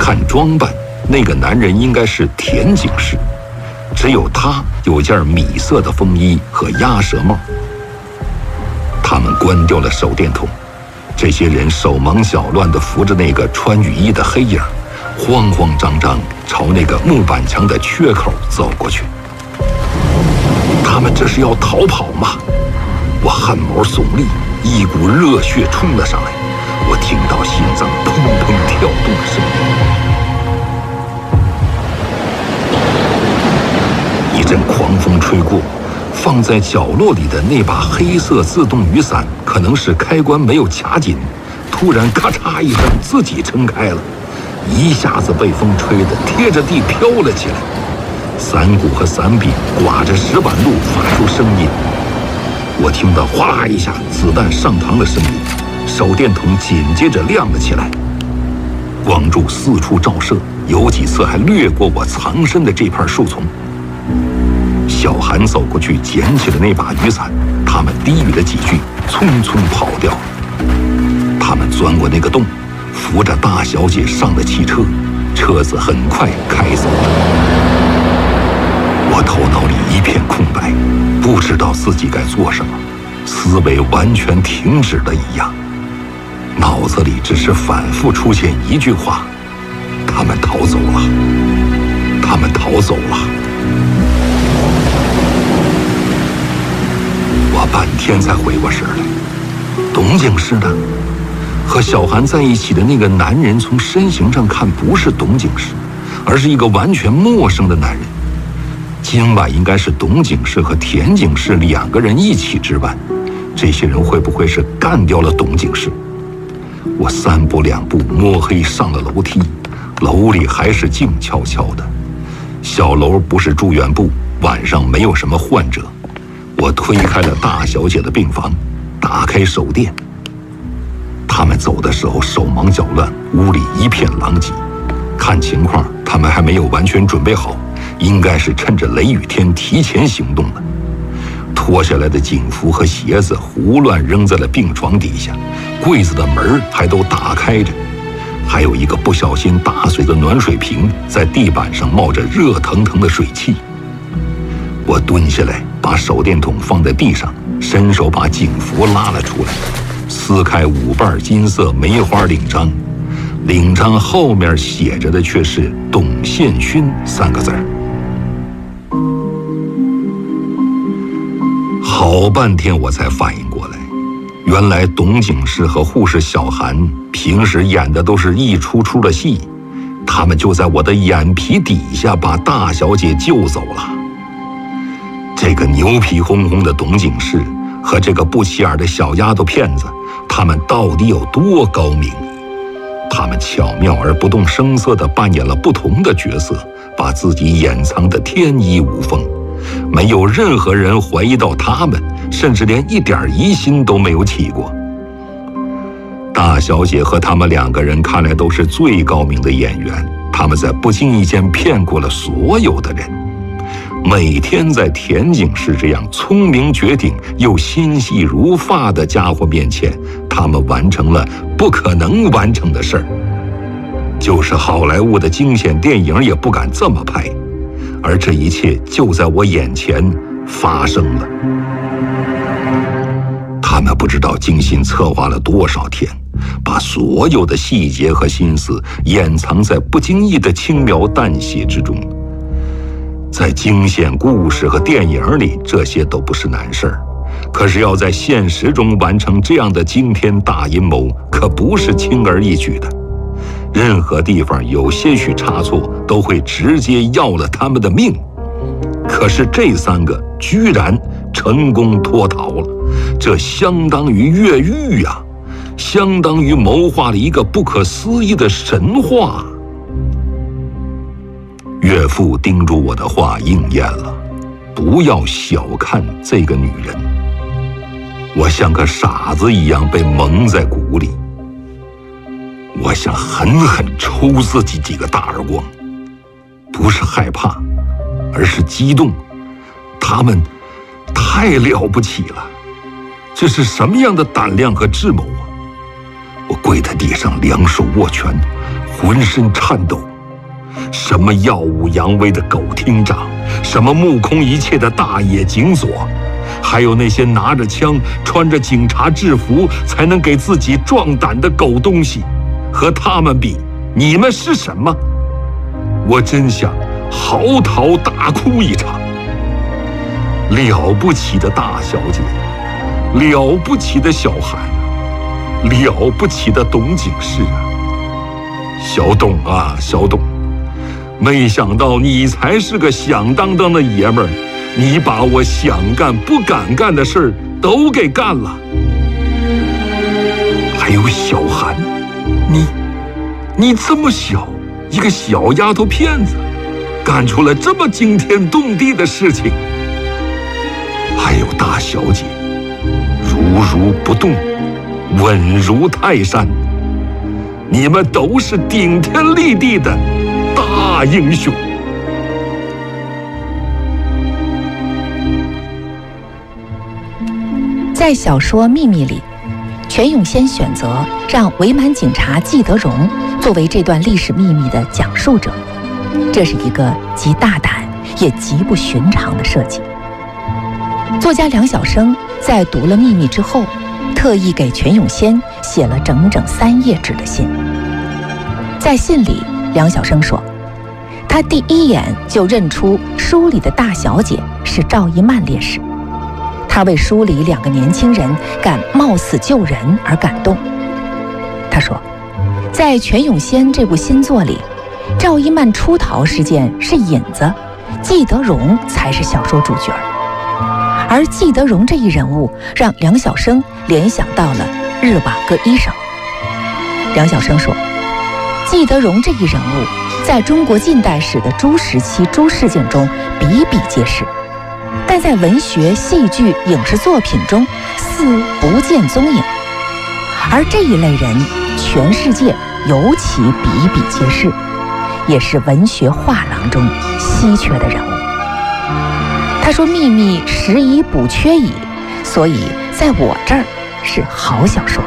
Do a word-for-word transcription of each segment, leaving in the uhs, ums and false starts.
看装扮，那个男人应该是田井士，只有他有件米色的风衣和鸭舌帽。他们关掉了手电筒，这些人手忙脚乱地扶着那个穿雨衣的黑影，慌慌张张朝那个木板墙的缺口走过去。他们这是要逃跑吗？我汗毛耸立，一股热血冲了上来，我听到心脏砰砰跳动的声音。一阵狂风吹过，放在角落里的那把黑色自动雨伞可能是开关没有卡紧，突然咔嚓一声自己撑开了，一下子被风吹得贴着地飘了起来。伞骨和伞柄刮着石板路发出声音，我听到哗啦一下子弹上膛的声音，手电筒紧接着亮了起来，光柱四处照射，有几次还掠过我藏身的这片树丛。小韩走过去捡起了那把雨伞，他们低语了几句，匆匆跑掉。他们钻过那个洞，扶着大小姐上了汽车，车子很快开走了。我头脑里一片空白，不知道自己该做什么，思维完全停止了一样，脑子里只是反复出现一句话：他们逃走了，他们逃走了。我半天才回过神来，董警士呢？和小韩在一起的那个男人，从身形上看不是董警士，而是一个完全陌生的男人。今晚应该是董警士和田警士两个人一起值班，这些人会不会是干掉了董警士？我三步两步摸黑上了楼梯，楼里还是静悄悄的。小楼不是住院部，晚上没有什么患者。我推开了大小姐的病房，打开手电。他们走的时候手忙脚乱，屋里一片狼藉，看情况他们还没有完全准备好，应该是趁着雷雨天提前行动了。脱下来的警服和鞋子胡乱扔在了病床底下，柜子的门还都打开着，还有一个不小心打碎的暖水瓶在地板上冒着热腾腾的水汽。我蹲下来，把手电筒放在地上，伸手把警服拉了出来，撕开五瓣金色梅花领章，领章后面写着的却是董宪勋三个字儿。好半天我才反应过来，原来董警士和护士小韩平时演的都是一出出的戏，他们就在我的眼皮底下把大小姐救走了。这个牛皮哄哄的董警士和这个不起眼的小丫头骗子，他们到底有多高明？他们巧妙而不动声色地扮演了不同的角色，把自己掩藏得天衣无缝，没有任何人怀疑到他们，甚至连一点疑心都没有起过。大小姐和他们两个人看来都是最高明的演员，他们在不经意间骗过了所有的人。每天在田警士这样聪明绝顶又心细如发的家伙面前，他们完成了不可能完成的事儿，就是好莱坞的惊险电影也不敢这么拍，而这一切就在我眼前发生了。他们不知道精心策划了多少天，把所有的细节和心思掩藏在不经意的轻描淡写之中。在惊险故事和电影里，这些都不是难事儿，可是要在现实中完成这样的惊天大阴谋，可不是轻而易举的。任何地方有些许差错，都会直接要了他们的命。可是这三个居然成功脱逃了，这相当于越狱呀，相当于谋划了一个不可思议的神话。岳父叮嘱我的话应验了，不要小看这个女人。我像个傻子一样被蒙在鼓里，我想狠狠抽自己几个大耳光，不是害怕，而是激动。他们太了不起了，这是什么样的胆量和智谋啊！我跪在地上，两手握拳， 浑身颤抖。什么耀武扬威的狗厅长，什么目空一切的大野警所，还有那些拿着枪穿着警察制服才能给自己壮胆的狗东西，和他们比，你们是什么？我真想嚎啕大哭一场。了不起的大小姐，了不起的小韩，了不起的董警视啊！小董啊，小董，没想到你才是个响当当的爷们儿，你把我想干不敢干的事儿都给干了。还有小韩，你，你这么小，一个小丫头片子，干出了这么惊天动地的事情。还有大小姐，如如不动，稳如泰山，你们都是顶天立地的大英雄。 在小说《秘密》里，全永先选择让伪满警察季德荣作为这段历史秘密的讲述者，这是一个极大胆也极不寻常的设计。作家梁晓声在读了《秘密》之后，特意给全永先写了整整三页纸的信。在信里，梁晓声说，他第一眼就认出书里的大小姐是赵一曼烈士，他为书里两个年轻人敢冒死救人而感动。他说，在全永先这部新作里，赵一曼出逃事件是引子，季德荣才是小说主角。而季德荣这一人物让梁晓声联想到了日瓦戈医生。梁晓声说，季德荣这一人物在中国近代史的诸时期诸事件中比比皆是，但在文学、戏剧、影视作品中似不见踪影。而这一类人，全世界尤其比比皆是，也是文学画廊中稀缺的人物。他说，秘密实已补缺矣，所以在我这儿是好小说。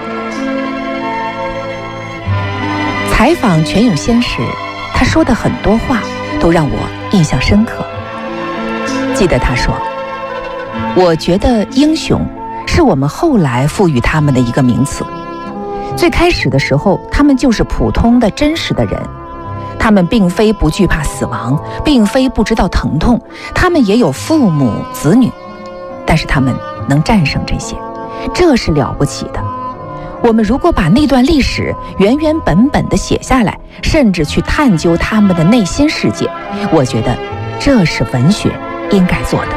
采访全永先时，他说的很多话都让我印象深刻。记得他说，我觉得英雄是我们后来赋予他们的一个名词，最开始的时候他们就是普通的真实的人，他们并非不惧怕死亡，并非不知道疼痛，他们也有父母子女，但是他们能战胜这些，这是了不起的。我们如果把那段历史原原本本地写下来，甚至去探究他们的内心世界，我觉得这是文学应该做的。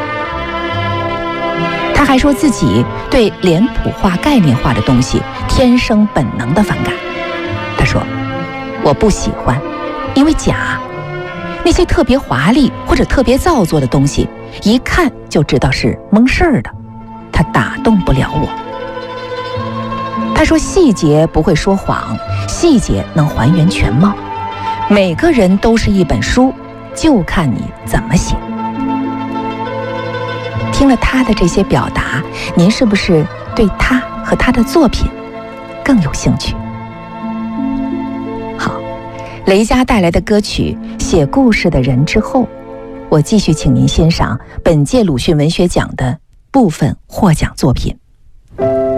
他还说自己对脸谱化、概念化的东西天生本能的反感。他说，我不喜欢，因为假，那些特别华丽或者特别造作的东西，一看就知道是蒙事儿的，它打动不了我。他说，细节不会说谎，细节能还原全貌，每个人都是一本书，就看你怎么写。听了他的这些表达，您是不是对他和他的作品更有兴趣？好，雷佳带来的歌曲《写故事的人》之后，我继续请您欣赏本届鲁迅文学奖的部分获奖作品。